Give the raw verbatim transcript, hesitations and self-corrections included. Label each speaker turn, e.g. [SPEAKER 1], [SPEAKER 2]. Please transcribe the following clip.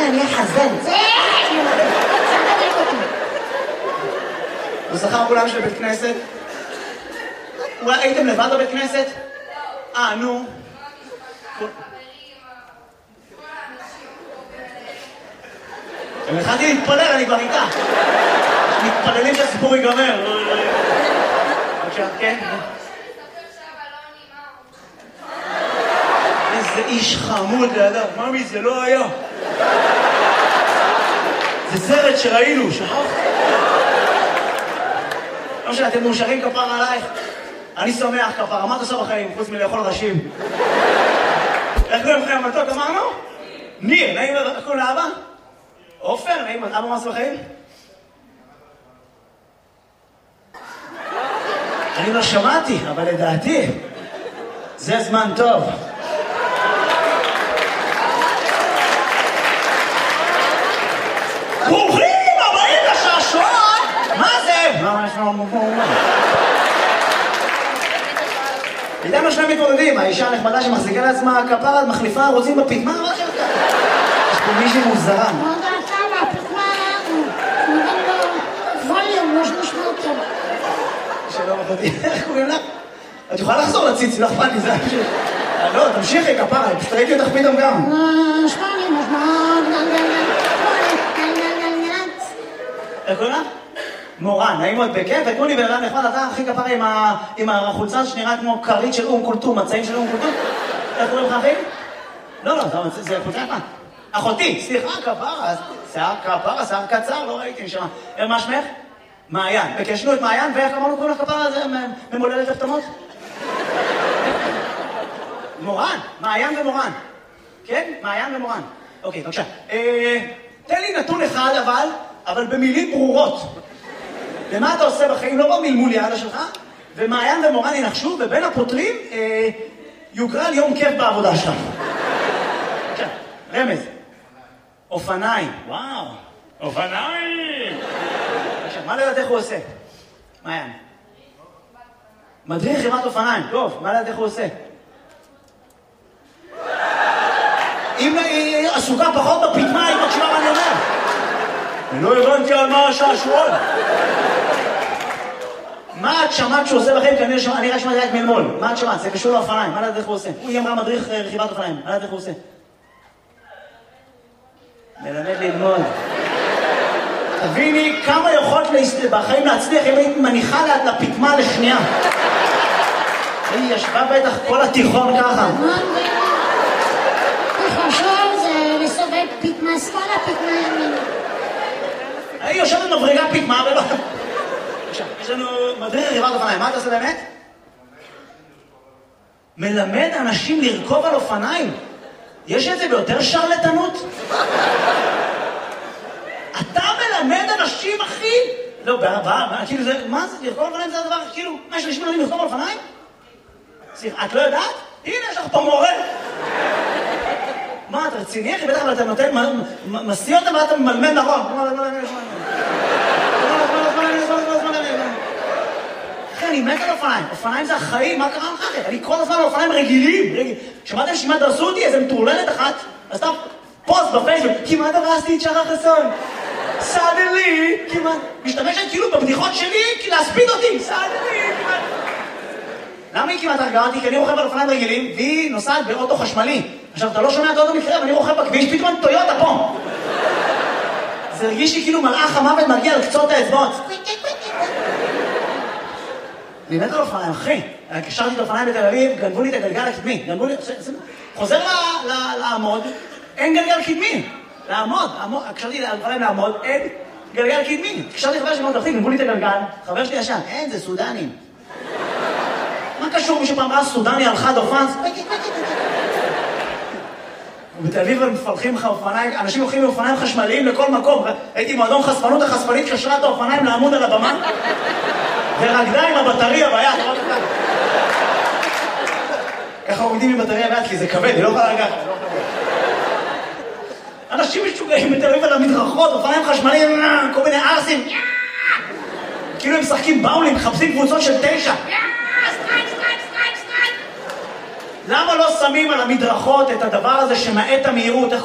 [SPEAKER 1] אני אחזן. זה! זה מדליק אותי. הוא זכר כולם של בית כנסת? אולי הייתם לבד בבית כנסת? אה, נו. אני התחלתי להתפלל, אני כבר איתה. מתפללים שהסיפור ייגמר. בבקשה, כן? איזה איש חמוד לידה. ממי, זה לא היה. זה סרט שראינו, שכחת? לא משנה, אתם מאושרים כפר עלייך? אני שמח כפר, מה אתה עושה בחיים, חוץ מלאכול ראשים? איך קוראים לכם המתוק, אמרנו? ניר, נעים, איך קוראים לאבא? עופר, נעים, אבא מה עושה בחיים? אני לא שמעתי, אבל לדעתי, זה זמן טוב. ברוכים הבאים לשעשועון! מה זה? מה יש לנו פה? איתנו שני מתמודדים, האישה הנחמדה שמחזיקה לעצמה כפרה, מחליפה רוצים בפתמה, מה זה יותר? יש פה מישהי מוזרה.
[SPEAKER 2] לא יודעת למה, הפתמה, נותן לו ווליום, לא שנשמע אותו.
[SPEAKER 1] שלום אחותי, איך קוראים לך? את יכולה לחזור לציצי, לא אכפת לי, זה פשוט... לא, תמשיכי כפרה, פשוט ראיתי אותך פתאום גם.
[SPEAKER 2] נשמע לי, נשמע...
[SPEAKER 1] איך קוראים לך? מורן, נעים מאוד בכיף, ותנו לי בן אדם נחמד, אתה הכי כפרה עם החולצה שנראה כמו כרית של אום כולתום, מצעים של אום כולתום. איך קוראים לך אחי? לא, לא, זה חולצה יפה. אחותי, סליחה, כפרה, שיער כפרה, שיער קצר, לא ראיתי נשמע. מה שמך? מעיין. וקשנו את מעיין, ואיך אמרנו קוראים לך כפרה הזה ממולדת הפתמות? מורן, מעיין ומורן. כן? מעיין ומורן. אוקיי, בבקשה. תן לי נתון אחד אבל, אבל במילים ברורות. ומה אתה עושה בחיים? לא במלמול יעלה שלך, ומעיין ומורן ינחשו, ובין הפותרים יוגרל יום כיף בעבודה שלך. בבקשה, רמז. אופניים. וואו, אופניים! בבקשה, מה לדעת איך הוא עושה? מעיין. מדריך חברת אופניים. טוב, מה לדעת איך הוא עושה? אם היא עסוקה פחות בפתמה, היא מקשיבה מה אני אומר. אני לא הבנתי על מה השעשועון. מה את שמעת שהוא עושה לכם? כי אני רק שמעתי רק מלמול. מה את שמעת? זה קשור לאופניים. מה לדעת איך הוא עושה? היא אמרה מדריך רכיבת אופניים. מה לדעת איך הוא עושה? מלמד ללמוד. תביני כמה יכולת בחיים להצליח אם היית מניחה לפתמה לשנייה. היא ישבה בטח כל התיכון ככה.
[SPEAKER 2] חשוב זה לסובב פתמה שמאלה, פתמה ימין.
[SPEAKER 1] היא יושבת מבריגה פתמה ולא... יש לנו מדריך רכיבת אופניים. מה אתה עושה באמת? מלמד אנשים לרכוב על אופניים. יש את זה ביותר שרלטנות? אתה מלמד אנשים, אחי? לא, כאילו זה... מה זה? לרכוב על אופניים זה הדבר, כאילו... מה, יש אנשים מלמדים לרכוב על אופניים? סליחה, את לא יודעת? הנה, יש לך פה מורה. מה, אתה רציני, אחי? בטח, אבל אתה נותן... מסיא אותם ואתה ממלמד נכון. אחי, אני מת על אופניים. אופניים זה החיים, מה קרה לך אחי? אני כל הזמן על אופניים רגילים. שמעתם שכמעט דרסו אותי איזה מטורללת אחת? אז אתה פוסט בפייסבוק, כמעט דרסתי את שחר חסון. סאדלי, כמעט. משתמשת כאילו בבדיחות שלי, כי להספיד אותי. סאדלי, כמעט. למה היא כמעט הרגעה אותי? כי אני רוכב על אופניים רגילים, והיא נוסעת באוטו חשמלי. עכשיו, אתה לא שומע את האוטו מקרה, ואני רוכב בכביש, פתאום טויוטה פה. זה הרגיש לי כאילו מלאך המוות מגיע על קצות האצבעות. אני מת על אופניים, אחי. קשרתי את האופניים בתל אביב, גנבו לי את הגלגל הקדמי. גנבו לי... חוזר לעמוד, אין גלגל קדמי. לעמוד, קשרתי את האופניים לעמוד, אין גלגל קדמי. קשרתי חבר שלי מאוד אחי, גנבו לי את הגלגל, חבר שלי ישן, אין, זה סודנים. מה קשור מישהו פעם ראה סודני על חד אופן? ובתל אביב הם מפלחים לך אופניים, אנשים הולכים מאופניים חשמליים לכל מקום. הייתי מועדון חשפנות, החשפנית קשרה את האופניים לעמוד על הבמה, ורקדה עם הבטריה ביד. ככה עומדים עם בטריה ביד, כי זה כבד, היא לא יכולה לגעת. אנשים משוגעים בתל אביב על המדרכות, אופניים חשמליים, כל מיני ארסים. כאילו הם משחקים באולים, מחפשים קבוצות של תשע. למה לא שמים על המדרכות את הדבר הזה שמעט המהירות?